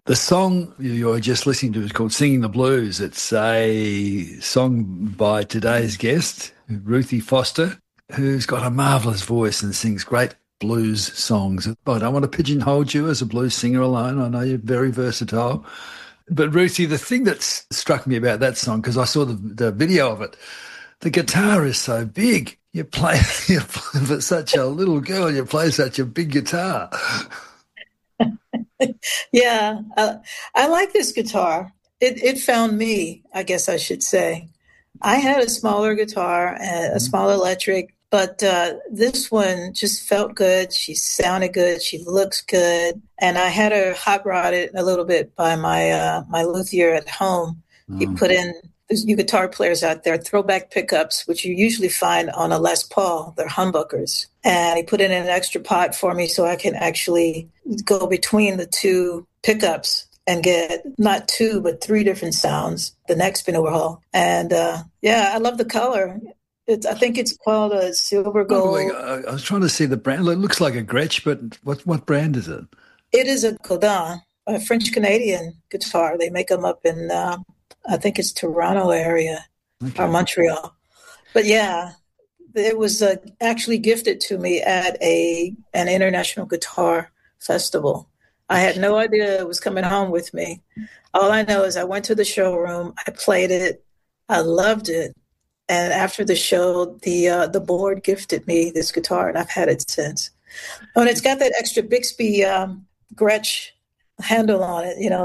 The song you're just listening to is called Singing the Blues. It's a song by today's guest, Ruthie Foster, who's got a marvellous voice and sings great blues songs. But I don't want to pigeonhole you as a blues singer alone. I know you're very versatile. But Ruthie, the thing that struck me about that song, because I saw the video of it, the guitar is so big. You play for such a little girl, you play such a big guitar. Yeah, I like this guitar. It found me, I guess I should say. I had a smaller guitar, a small electric, but this one just felt good. She sounded good. She looks good. And I had her hot rodded a little bit by my luthier at home. He put in, there's new guitar players out there, throwback pickups, which you usually find on a Les Paul. They're humbuckers. And he put in an extra pot for me so I can actually go between the two pickups and get not two, but three different sounds, the neck spin overhaul. And I love the color. I think it's called a silver gold. I was trying to see the brand. It looks like a Gretsch, but what brand is it? It is a Godin, a French-Canadian guitar. They make them up in, I think it's Toronto area or Montreal. But yeah, it was actually gifted to me at an international guitar festival. I had no idea it was coming home with me. All I know is I went to the showroom, I played it, I loved it. And after the show, the board gifted me this guitar, and I've had it since. Oh, and it's got that extra Bixby Gretsch handle on it, and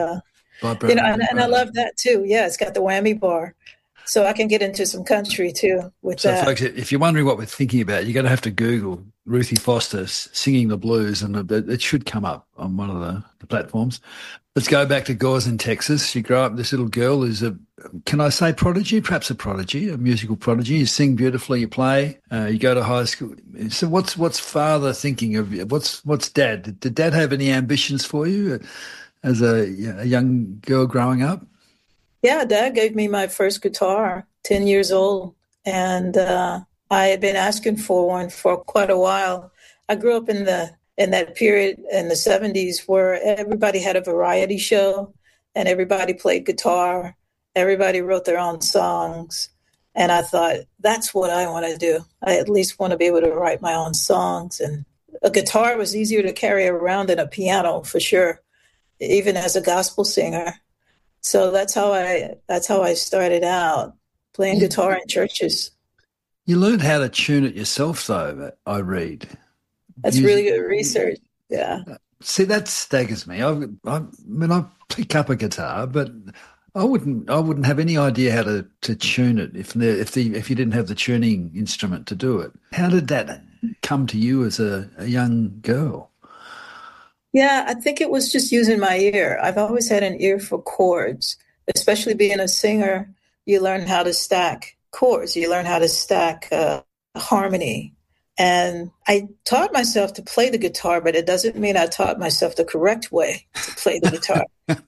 I love that too. Yeah, it's got the whammy bar. So I can get into some country too with that. So folks, if you're wondering what we're thinking about, you're going to have to Google Ruthie Foster singing the blues, and it should come up on one of the platforms. Let's go back to Gores in Texas. You grow up, this little girl who's can I say prodigy? Perhaps a prodigy, a musical prodigy. You sing beautifully, you play, you go to high school. So what's father thinking of you? What's dad? Did dad have any ambitions for you as a young girl growing up? Yeah, Dad gave me my first guitar, 10 years old, and I had been asking for one for quite a while. I grew up in that period in the 70s where everybody had a variety show and everybody played guitar. Everybody wrote their own songs. And I thought, that's what I want to do. I at least want to be able to write my own songs. And a guitar was easier to carry around than a piano, for sure, even as a gospel singer. So that's how I started out, playing guitar in churches. You learned how to tune it yourself, though, I read. That's really good research. Yeah. See, that staggers me. I mean, I pick up a guitar, but I wouldn't have any idea how to tune it if you didn't have the tuning instrument to do it. How did that come to you as a young girl? Yeah, I think it was just using my ear. I've always had an ear for chords, especially being a singer. You learn how to stack chords. You learn how to stack harmony. And I taught myself to play the guitar, but it doesn't mean I taught myself the correct way to play the guitar.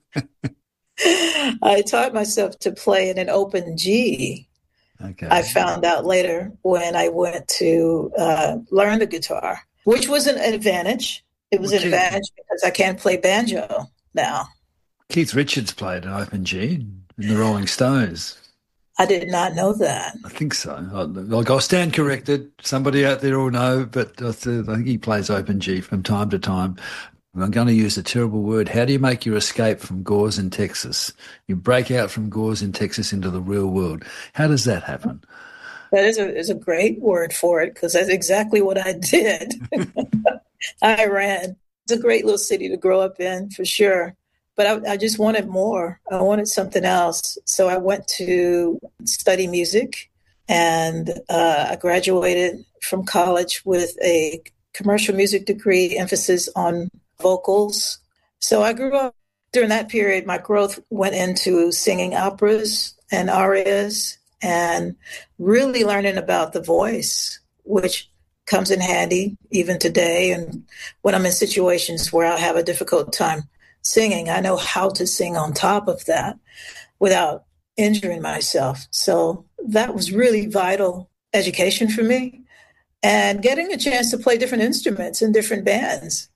I taught myself to play in an open G. Okay. I found out later when I went to learn the guitar, which was an advantage. It was an advantage because I can't play banjo now. Keith Richards played an open G in the Rolling Stones. I did not know that. I think so. I'll stand corrected. Somebody out there will know, but I think he plays open G from time to time. I'm going to use a terrible word. How do you make your escape from Gores in Texas? You break out from Gores in Texas into the real world. How does that happen? That is a great word for it, because that's exactly what I did. I ran. It's a great little city to grow up in, for sure. But I just wanted more. I wanted something else. So I went to study music, and I graduated from college with a commercial music degree, emphasis on vocals. So I grew up during that period. My growth went into singing operas and arias and really learning about the voice, which comes in handy even today. And when I'm in situations where I have a difficult time singing, I know how to sing on top of that without injuring myself. So that was really vital education for me. And getting a chance to play different instruments in different bands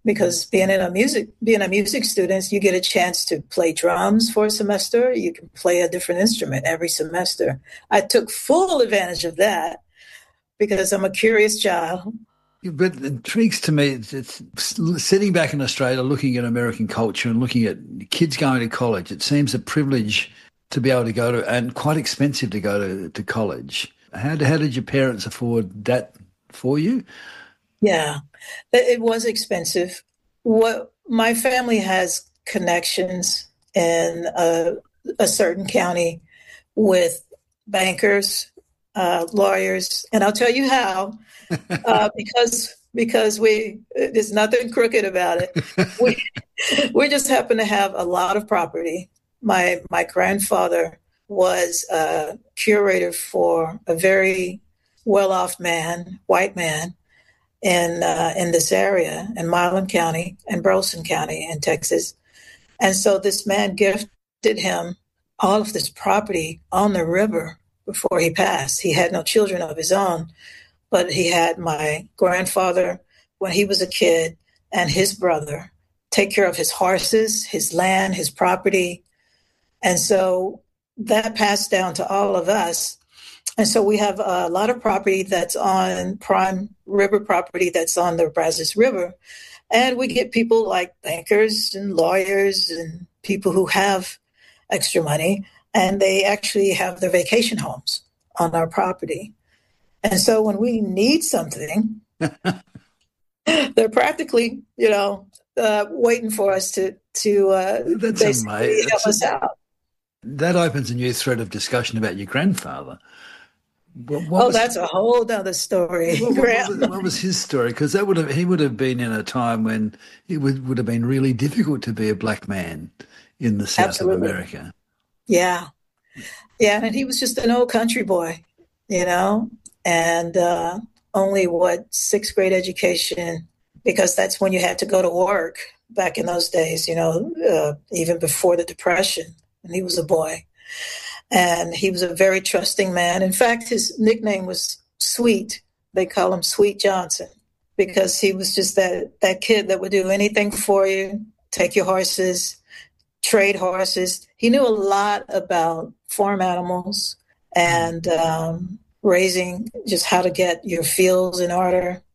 because being a music student, you get a chance to play drums for a semester. You can play a different instrument every semester. I took full advantage of that because I'm a curious child. But it intrigues to me, it's sitting back in Australia, looking at American culture and looking at kids going to college. It seems a privilege to be able to go to, and quite expensive to go to college. How did your parents afford that for you? Yeah, it was expensive. What my family has connections in a certain county with bankers, lawyers, and I'll tell you how. Because there's nothing crooked about it. We just happen to have a lot of property. My grandfather was a curator for a very well-off man, white man, in this area in Milam County and Burleson County in Texas. And so this man gifted him all of this property on the river before he passed. He had no children of his own, but he had my grandfather when he was a kid and his brother take care of his horses, his land, his property. And so that passed down to all of us. And so we have a lot of property that's on prime river property that's on the Brazos River. And we get people like bankers and lawyers and people who have extra money, and they actually have their vacation homes on our property. And so when we need something, they're practically, waiting for us to basically help us out. That opens a new thread of discussion about your grandfather. That's a whole other story. What was his story? Because he would have been in a time when it would have been really difficult to be a black man in the South Absolutely. of America. Yeah. Yeah, and he was just an old country boy, and only, sixth grade education, because that's when you had to go to work back in those days, even before the Depression, and he was a boy. And he was a very trusting man. In fact, his nickname was Sweet. They call him Sweet Johnson because he was just that kid that would do anything for you, take your horses, trade horses. He knew a lot about farm animals and raising, just how to get your fields in order.